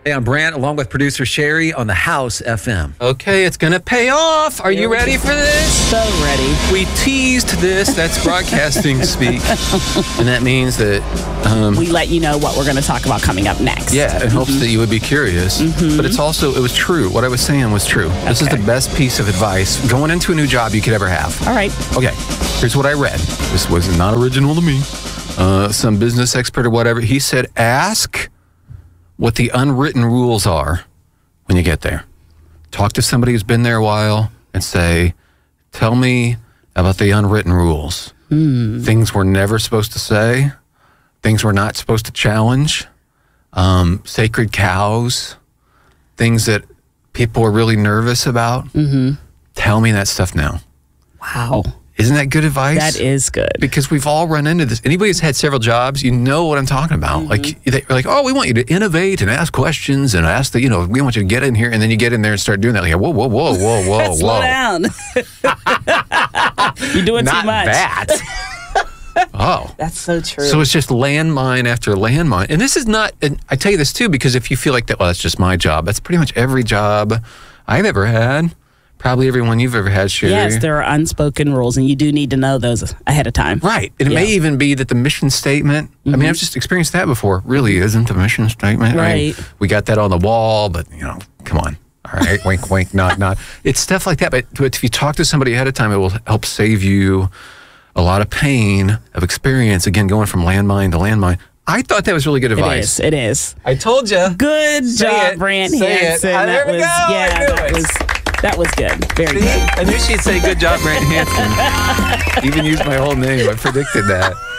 Hey, I'm Brant, along with producer Sherry on the House FM. Okay, it's going to pay off. Are you ready for this? So ready. We teased this. That's broadcasting speak. And that means that... we let you know what we're going to talk about coming up next. Yeah, in hopes that you would be curious. But it's also, it was true. What I was saying was true. This is the best piece of advice going into a new job you could ever have. All right. Okay, here's what I read. This was not original to me. Some business expert or whatever. He said, ask what the unwritten rules are when you get there. Talk to somebody who's been there a while and say, tell me about the unwritten rules. Things we're never supposed to say, things we're not supposed to challenge, sacred cows, things that people are really nervous about. Tell me that stuff now. Wow. Isn't that good advice? That is good. Because we've all run into this. Anybody who's had several jobs, you know what I'm talking about. Like, they're like, oh, we want you to innovate and ask questions and ask we want you to get in here. And then you get in there and start doing that. Like, whoa, whoa, whoa, whoa, whoa, whoa. Slow down. You're doing Not too much. that. Oh. That's so true. So it's just landmine after landmine. And this is not, and I tell you this too, because if you feel like that, well, that's just my job. That's pretty much every job I've ever had. Probably everyone you've ever had, Sherry. Yes, there are unspoken rules, and you do need to know those ahead of time. Right. And it may even be that the mission statement, I mean, I've just experienced that before, really isn't the mission statement. Right. I mean, we got that on the wall, but, come on. All right, wink, wink, nod, nod. It's stuff like that. But if you talk to somebody ahead of time, it will help save you a lot of pain of experience, again, going from landmine to landmine. I thought that was really good advice. It is. I told you. Good job, Brant Hansen. There we go. That was good. Very See? good. I knew she'd say good job, Brant Hansen. Even used my whole name. I predicted that.